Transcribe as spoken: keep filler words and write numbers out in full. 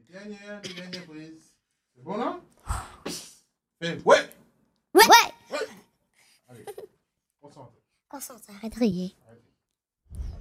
Dernière, dernière prise. C'est bon là? Fais ouais! Ouais! Ouais! Allez, concentre. Concentre, arrête de rire. Arrête.